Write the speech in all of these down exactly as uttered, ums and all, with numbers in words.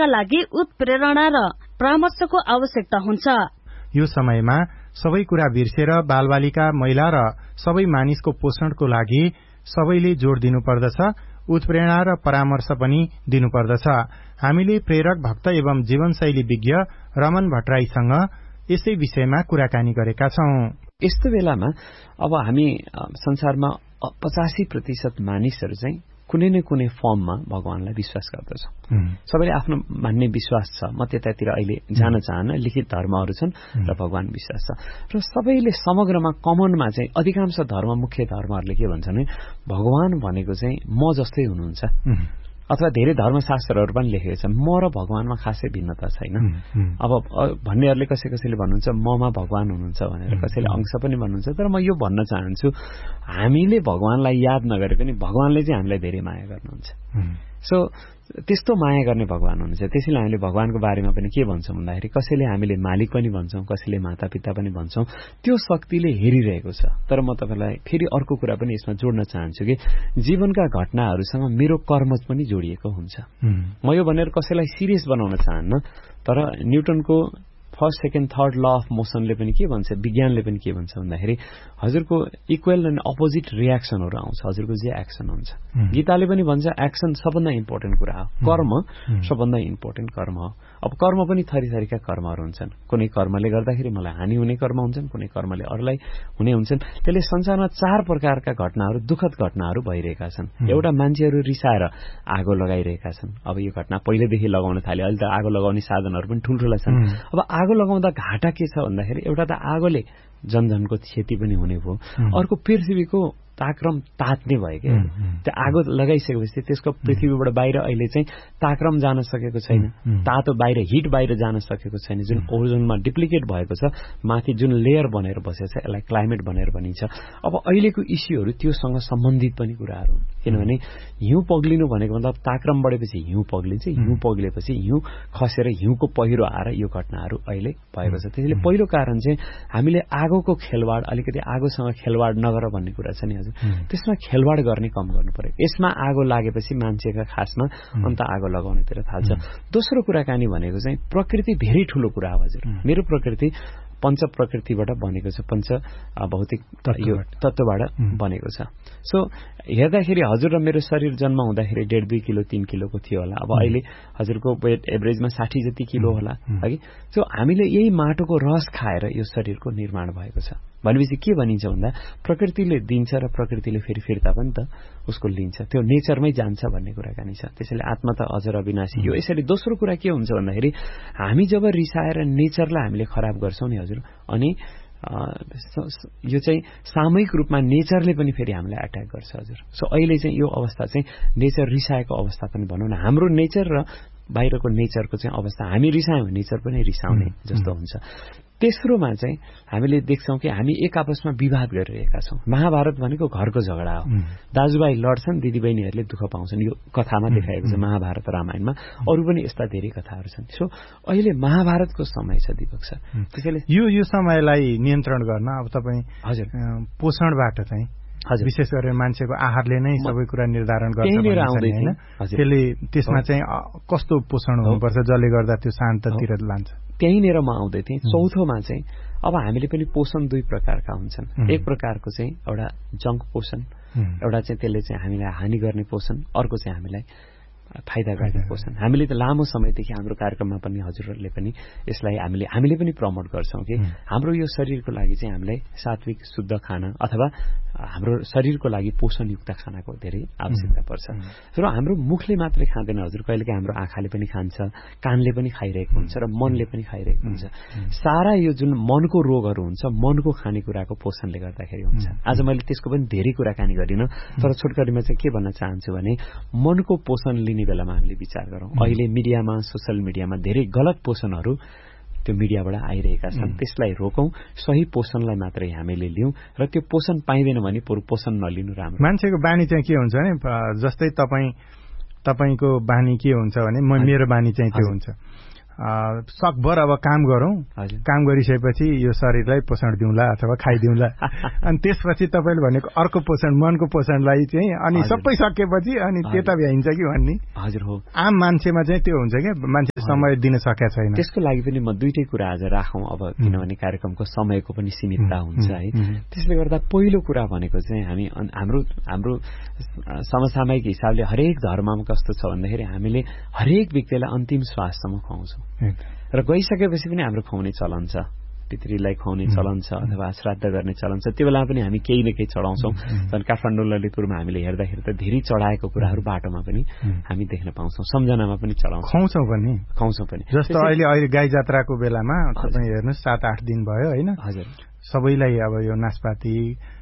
गर्नका लागि उत्प्रेरणा र परामर्शको आवश्यकता हुन्छ। यो समयमा सबै कुरा बिर्सेर बालबालिका, महिला र सबै मानिसको पोषणको लागि सबैले जोड़ दिनुपर्दछ। उत्प्रेरणा र परामर्श पनि दिनुपर्दछ। हामीले प्रेरक, भक्त एवं जीवनशैली विज्ञ रमन भट्टराईसँग यसै विषयमा कुराकानी गरेका छौं। यस्तो बेलामा अब हामी संसारमा पचासी प्रतिशत मानिसहरू चाहिँ कुनै न कुनै फर्ममा भगवानलाई विश्वास गर्दछ। सबैले आफ्नो मान्ने विश्वास छ। म त्यतातिर अहिले जान चाहन्न, लिखित धर्महरू छन् र भगवान विश्वास छ। र सबैले समग्रमा कमनमा चाहिँ अधिकांश धर्म, मुख्य धर्महरूले के भन्छन् भने भगवान भनेको चाहिँ म जस्तै हुनुहुन्छ। अथवा धेरै धर्मशास्त्रहरू पनि लेखेको छ म र भगवानमा खासै भिन्नता छैन। अब भन्नेहरूले कसै कसैले भन्नुहुन्छ ममा भगवान हुनुहुन्छ भनेर, कसैले अंश पनि भन्नुहुन्छ। तर म यो भन्न चाहन्छु, हामीले भगवानलाई याद नगरे पनि भगवानले चाहिँ हामीलाई धेरै माया गर्नुहुन्छ। सो त्यस्तो माया गर्ने भगवान हुनुहुन्छ। त्यसैले हामीले भगवानको बारेमा पनि के भन्छौँ भन्दाखेरि कसैले हामीले मालिक पनि भन्छौँ, कसैले माता पिता पनि भन्छौँ। त्यो शक्तिले हेरिरहेको छ। तर म तपाईलाई फेरि अर्को कुरा पनि यसमा जोड्न चाहन्छु कि जीवनका घटनाहरूसँग मेरो कर्म पनि जोडिएको हुन्छ। म यो भनेर कसैलाई सिरियस बनाउन चाहन्न, तर न्युटनको first, second, third law of मोसनले पनि के भन्छ, विज्ञानले पनि के भन्छ भन्दाखेरि हजुरको इक्वल एन्ड अपोजिट रियाक्सनहरू आउँछ। हजुरको जे एक्सन हुन्छ, गीताले पनि भन्छ एक्सन सबभन्दा इम्पोर्टेन्ट कुरा हो, कर्म सबभन्दा इम्पोर्टेन्ट कर्म हो। अब कर्म पनि थरी थरीका कर्महरू हुन्छन्। कुनै कर्मले गर्दाखेरि मलाई हानि हुने कर्म हुन्छन्, कुनै कर्मले अरूलाई हुने हुन्छन्। त्यसले संसारमा चार प्रकारका घटनाहरू, दुःखद घटनाहरू भइरहेका छन्। एउटा मान्छेहरू रिसाएर आगो लगाइरहेका छन्। अब यो घटना पहिलेदेखि लगाउन थाले, अहिले त आगो लगाउने साधनहरू पनि ठुल्ठुला छन्। अब आगो लगाउँदा घाटा के छ भन्दाखेरि एउटा त आगोले जनजनको क्षति पनि हुने भयो, अर्को पृथ्वीको ताक्रम तात्ने भयो क्या। त्यो आगो लगाइसकेपछि त्यसको पृथ्वीबाट बाहिर अहिले चाहिँ ताक्रम जान सकेको छैन, तातो बाहिर हिट बाहिर जान सकेको छैन। जुन ओजोनमा डिप्लिकेट भएको छ, माथि जुन लेयर बनेर बसेको छ, यसलाई क्लाइमेट भनेर भनिन्छ। अब अहिलेको इस्युहरू त्योसँग सम्बन्धित पनि कुराहरू हुन्। किनभने हिउँ पग्लिनु भनेको मतलब ताक्रम बढेपछि हिउँ पग्लिन्छ, हिउँ पग्लेपछि हिउँ खसेर हिउँको पहिरो आएर यो घटनाहरू अहिले भएको छ। त्यसैले पहिलो कारण चाहिँ हामीले आगोको खेलवाड, अलिकति आगोसँग खेलवाड नगर भन्ने कुरा छ नि हजुर, त्यसमा खेलवाड गर्ने कम गर्नु पर्यो। यसमा आगो लागेपछि मान्छेका खासमा अन्त आगो लगाउनेतिर थाल्छ। दोस्रो कुराकानी भनेको चाहिँ प्रकृति धेरै ठूलो कुरा हो हजुर। मेरो प्रकृति पञ्च प्रकृतिबाट बनेको छ, पञ्च भौतिक यो तत्वबाट बनेको छ। सो हेर्दाखेरि हजुर र मेरो शरीर जन्म हुँदाखेरि डेढ दुई किलो तीन किलोको थियो होला। अब अहिले हजुरको वेट एभरेजमा साठी जति किलो होला है। सो हामीले यही माटोको रस खाएर यो शरीरको निर्माण भएको छ। भनेपछि के भनिन्छ भन्दा प्रकृतिले दिन्छ र प्रकृतिले फेरि फिर्ता पनि त उसको लिन्छ, त्यो नेचरमै जान्छ भन्ने कुराकानी छ। त्यसैले आत्मा त अजर अविनाशी यो यसरी। दोस्रो कुरा के हुन्छ भन्दाखेरि हामी जब रिसाएर नेचरलाई हामीले खराब गर्छौं नि हजुर, अनि यो चाहिँ सामूहिक रूपमा नेचरले पनि फेरि हामीलाई अट्याक गर्छ हजुर। सो अहिले चाहिँ यो अवस्था चाहिँ नेचर रिसाएको अवस्था पनि भनौँ न। हाम्रो नेचर र बाहिरको नेचरको चाहिँ अवस्था, हामी रिसायौँ नेचर पनि रिसाउने जस्तो हुन्छ। तेस्रोमा चाहिँ हामीले देख्छौं कि हामी एक आपसमा विवाद गरिरहेका छौं। महाभारत भनेको घरको झगडा हो। दाजुभाइ लड्छन्, दिदीबहिनीहरूले दुःख पाउँछन्। यो कथामा देखाएको छ महाभारत रामायणमा। अरू पनि यस्ता धेरै कथाहरू छन्। सो अहिले महाभारतको समय छ दीपक सर। त्यसैले यो यो समयलाई नियन्त्रण गर्न अब तपाईँ हजुर पोषणबाट चाहिँ हजुर विशेष गरेर मान्छेको आहारले नै सबै कुरा निर्धारण गर्छ हैन। त्यसले त्यसमा चाहिँ कस्तो पोषण हुनुपर्छ जसले गर्दा त्यो शान्ततिर लान्छ। त्यहीँनिर म आउँदै थिएँ। चौथोमा चाहिँ अब हामीले पनि पोषण दुई प्रकारका हुन्छन्। एक प्रकारको चाहिँ एउटा जङ्क पोषण, एउटा चाहिँ त्यसले चाहिँ हामीलाई हानि गर्ने पोषण, अर्को चाहिँ हामीलाई फाइदा गर्ने पोषण। हामीले त लामो समयदेखि हाम्रो कार्यक्रममा पनि हजुरहरूले पनि यसलाई हामीले हामीले पनि प्रमोट गर्छौं कि हाम्रो यो शरीरको लागि चाहिँ हामीलाई सात्विक शुद्ध खाना अथवा हाम्रो शरीरको लागि पोषणयुक्त खानाको धेरै आवश्यकता पर्छ। र हाम्रो मुखले मात्रै खाँदैन हजुर, कहिलेकाहीँ हाम्रो आँखाले पनि खान्छ, कानले पनि खाइरहेको हुन्छ र मनले पनि खाइरहेको हुन्छ। सारा यो जुन मनको रोगहरू हुन्छ मनको खानेकुराको पोषणले गर्दाखेरि हुन्छ। आज मैले त्यसको पनि धेरै कुराकानी गरिन, तर छोटकरीमा चाहिँ के भन्न चाहन्छु भने मनको पोषण लिने बेलामा हामीले विचार गरौँ। अहिले मिडियामा, सोशल मिडियामा धेरै गलत पोषणहरू त्यो मिडियाबाट आइरहेका छन्। त्यसलाई रोकौं, सही पोषणलाई मात्रै हामीले लिउँ र त्यो पोषण पाइँदैन भने पुरो पोषण नलिनु राम्रो। मान्छेको बानी चाहिँ के हुन्छ भने जस्तै तपाईँ तपाईको बानी के हुन्छ भने मेरो बानी चाहिँ त्यो हुन्छ सकभर अब काम गरौं, काम गरिसकेपछि यो शरीरलाई पोषण दिउँला अथवा खाइदिउँला, अनि त्यसपछि तपाईले भनेको अर्को पोषण मनको पोषणलाई चाहिँ अनि सबै सकेपछि अनि त्यता भ्याइन्छ कि भन्ने हजुर हो। आम मान्छेमा चाहिँ त्यो हुन्छ क्या, मान्छे समय दिन सकेका छैन। त्यसको लागि पनि म दुईटै कुरा आज राखौँ अब, किनभने कार्यक्रमको समयको पनि सीमितता हुन्छ है। त्यसले गर्दा पहिलो कुरा भनेको चाहिँ हामी हाम्रो हाम्रो समसामयिक हिसाबले हरेक धर्ममा कस्तो छ भन्दाखेरि हामीले हरेक व्यक्तिलाई अन्तिम श्वाससम्म खुवाउँछौँ र गइसकेपछि पनि हाम्रो खुवाउने चलन छ, पितृलाई खुवाउने चलन छ अथवा श्राद्ध गर्ने चलन छ। त्यो बेला पनि हामी केही न केही चढाउँछौँ। झन् काठमाडौँ ललितपुरमा हामीले हेर्दाखेरि त धेरै चढाएको कुराहरू बाटोमा पनि हामी देख्न पाउँछौँ, सम्झनामा पनि चढाउँछौँ, खुवाउँछौँ पनि खुवाउँछौँ पनि। जस्तो अहिले अहिले गाई जात्राको बेलामा तपाईँ हेर्नुहोस् सात आठ दिन भयो होइन, हजुर सबैलाई अब यो नास्पाती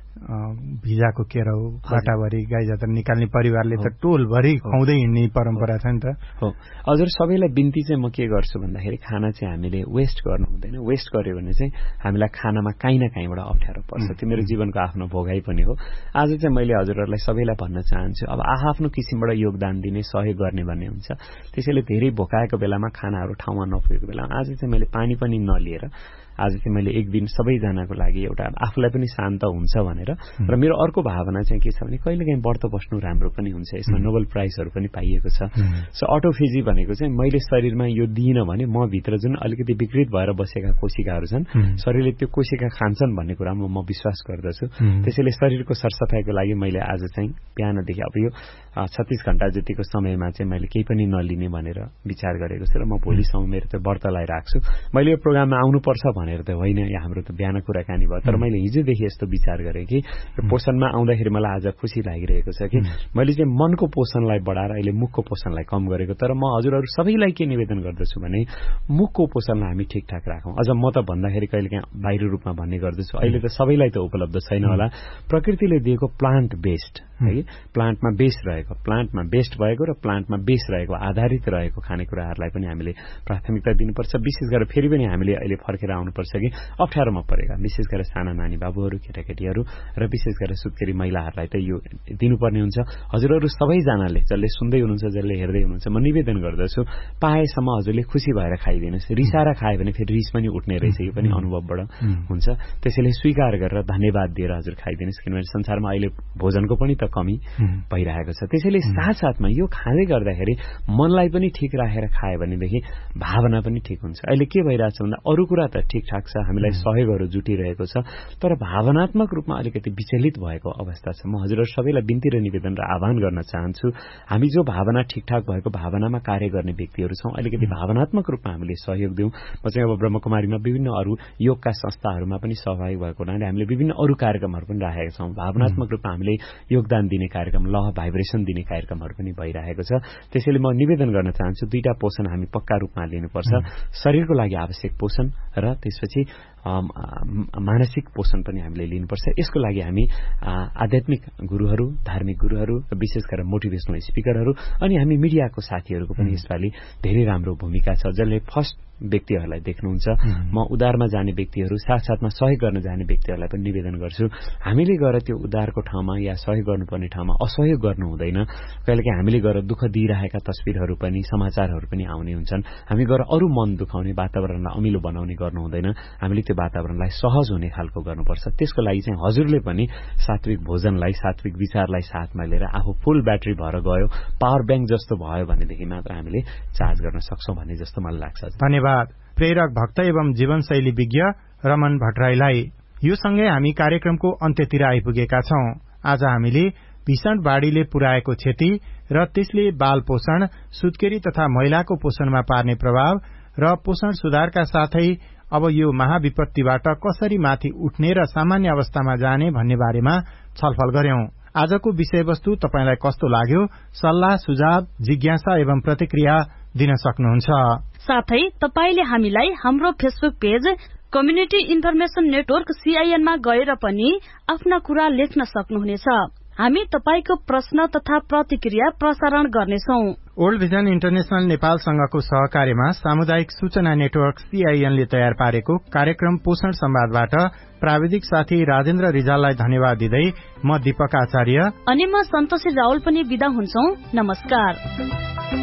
भिजाको केराउ बाटाभरि गाई जात्रा निकाल्ने परिवारले त टोलभरि खुवाउँदै हिँड्ने परम्परा छ नि त। हो हजुर, सबैलाई बिन्ती चाहिँ म के गर्छु भन्दाखेरि खाना चाहिँ हामीले वेस्ट गर्नु हुँदैन। वेस्ट गर्यो भने चाहिँ हामीलाई खानामा काहीँ न काहीँबाट अप्ठ्यारो पर्छ। त्यो मेरो जीवनको आफ्नो भोगाइ पनि हो। आज चाहिँ मैले हजुरहरूलाई सबैलाई भन्न चाहन्छु, अब आफ्नो किसिमबाट योगदान दिने, सहयोग गर्ने भन्ने हुन्छ। त्यसैले धेरै भोकाएको बेलामा खानाहरू ठाउँमा नपुगेको बेलामा आज चाहिँ मैले पानी पनि नलिएर आज चाहिँ मैले एक दिन सबैजनाको लागि एउटा आफूलाई पनि शान्त हुन्छ भनेर, र मेरो अर्को भावना चाहिँ के छ भने कहिलेकाहीँ व्रत बस्नु राम्रो पनि हुन्छ। यसमा नोबेल प्राइजहरू पनि पाइएको छ। सो अटोफेजी भनेको चाहिँ मैले शरीरमा यो दिइनँ भने म भित्र जुन अलिकति विकृत भएर बसेका कोशिकाहरू छन् शरीरले त्यो कोशिका खान्छन् भन्ने कुरामा म विश्वास गर्दछु। त्यसैले शरीरको सरसफाइको लागि मैले आज चाहिँ बिहानदेखि अब यो छत्तीस घण्टा जतिको समयमा चाहिँ मैले केही पनि नलिने भनेर विचार गरेको छु र म भोलिसम्म मेरो त्यो व्रतलाई राख्छु। मैले यो प्रोग्राममा आउनुपर्छ भनेर त होइन, यहाँ हाम्रो त बिहान कुराकानी भयो, तर मैले हिजोदेखि यस्तो विचार गरेँ कि पोषणमा आउँदाखेरि मलाई आज खुसी लागिरहेको छ कि मैले चाहिँ मनको पोषणलाई बढाएर अहिले मुखको पोषणलाई कम गरेको। तर म हजुरहरू सबैलाई के निवेदन गर्दछु भने मुखको पोषणलाई हामी ठिकठाक राखौँ। अझ म त भन्दाखेरि कहिलेकाहीँ बाहिर रूपमा भन्ने गर्दछु, अहिले त सबैलाई त उपलब्ध छैन होला। प्रकृतिले दिएको प्लान्ट बेस्ड है, प्लान्टमा बेस रहेको, प्लान्टमा बेस्ड भएको र प्लान्टमा बेस रहेको आधारित रहेको खानेकुराहरूलाई पनि हामीले प्राथमिकता दिनुपर्छ। विशेष गरेर फेरि पनि हामीले अहिले फर्केर आउनुपर्छ कि अप्ठ्यारोमा परेका विशेष गरेर साना नानी बाबुहरू, केटाकेटीहरू र विशेष गरेर सुत्केरी महिलाहरूलाई त यो दिनुपर्ने हुन्छ। हजुरहरू सबैजनाले जसले सुन्दै हुनुहुन्छ, जसले हेर्दै हुनुहुन्छ, म निवेदन गर्दछु पाएसम्म हजुरले खुसी भएर खाइदिनुहोस्। रिसाएर खायो भने फेरि रिस पनि उठ्ने रहेछ, यो पनि अनुभवबाट हुन्छ। त्यसैले स्वीकार गरेर धन्यवाद दिएर हजुर खाइदिनुहोस्, किनभने संसारमा अहिले भोजनको पनि त कमी भइरहेको छ। त्यसैले साथसाथमा यो खाँदै गर्दाखेरि मनलाई पनि ठिक राखेर खायो भनेदेखि भावना पनि ठिक हुन्छ। अहिले के भइरहेछ भन्दा अरू कुरा त ठिकठाक छ, हामीलाई सहयोगहरू जुटिरहेको छ, तर भावनात्मक रूपमा अलिकति विचलित भएको अवस्था छ। म हजुरहरू सबैलाई बिन्ती र निवेदन र आह्वान गर्न चाहन्छु, हामी जो भावना ठिकठाक भएको भावनामा कार्य गर्ने व्यक्तिहरू छौँ, अलिकति भावनात्मक रूपमा हामीले सहयोग दिउँ। म चाहिँ अब ब्रह्मकुमारीमा विभिन्न अरू योगका संस्थाहरूमा पनि सहभागी भएको हुनाले हामीले विभिन्न अरू कार्यक्रमहरू पनि राखेका छौँ। भावनात्मक रूपमा हामीले योगदान दिने कार्यक्रम, लह भाइब्रेसन दिने कार्यक्रमहरू पनि भइरहेको छ। त्यसैले म निवेदन गर्न चाहन्छु दुईटा पोषण हामी पक्का रूपमा लिनुपर्छ, शरीरको लागि आवश्यक पोषण र त्यसपछि मानसिक पोषण पनि हामीले लिनुपर्छ। यसको लागि हामी आध्यात्मिक गुरुहरू, धार्मिक गुरुहरू, विशेष गरेर मोटिभेसनल स्पिकरहरू अनि हामी मिडियाको साथीहरूको पनि यसपालि धेरै राम्रो भूमिका छ, जसले फर्स्ट व्यक्तिहरूलाई देख्नुहुन्छ। म उद्धारमा जाने व्यक्तिहरू साथसाथमा सहयोग गर्न जाने व्यक्तिहरूलाई पनि निवेदन गर्छु, हामीले गएर त्यो उद्धारको ठाउँमा या सहयोग गर्नुपर्ने ठाउँमा असहयोग गर्नु हुँदैन। कहिलेकाहीँ हामीले गएर दुःख दिइरहेका तस्विरहरू पनि, समाचारहरू पनि आउने हुन्छन्। हामी गएर अरू मन दुखाउने, वातावरणलाई अमिलो बनाउने गर्नु हुँदैन। हामीले त्यो वातावरणलाई सहज हुने खालको गर्नुपर्छ। त्यसको लागि चाहिँ हजुरले पनि सात्विक भोजनलाई, सात्विक विचारलाई साथमा लिएर आफू फुल ब्याट्री भएर गयो, पावर ब्याङ्क जस्तो भयो भनेदेखि मात्र हामीले चार्ज गर्न सक्छौँ भन्ने जस्तो मलाई लाग्छ। धन्यवाद प्रेरक भक्त एवं जीवनशैली विज्ञ रमन भट्टराईलाई। यो सँगै हामी कार्यक्रमको अन्त्यतिर आइपुगेका छौं। आज हामीले भीषण बाढ़ीले पुर्याएको क्षति र त्यसले बाल पोषण, सुत्केरी तथा महिलाको पोषणमा पार्ने प्रभाव र पोषण सुधारका साथै अब यो महाविपत्तिबाट कसरी माथि उठ्ने र सामान्य अवस्थामा जाने भन्ने बारेमा छलफल गर्यौं। आजको विषयवस्तु तपाईलाई कस्तो लाग्यो? सल्लाह, सुझाव, जिज्ञासा एवं प्रतिक्रिया दिन सक्नुहुन्छ। साथै तपाईले हामीलाई हाम्रो Facebook page community information network CIN मा गएर पनि आफ्ना कुरा लेख्न सक्नुहुनेछ। हामी तपाईको प्रश्न तथा प्रतिक्रिया प्रसारण गर्नेछौं। ओल्ड भिजन इन्टरनेशनल नेपाल संघको सहकार्यमा सामुदायिक सूचना नेटवर्क सीआईएन ले तयार पारेको कार्यक्रम पोषण संवादबाट प्राविधिक साथी राजेन्द्र रिजाललाई धन्यवाद दिँदै म दीपक आचार्य अनि म सन्तोषी राउल पनि बिदा हुन्छौं। नमस्कार।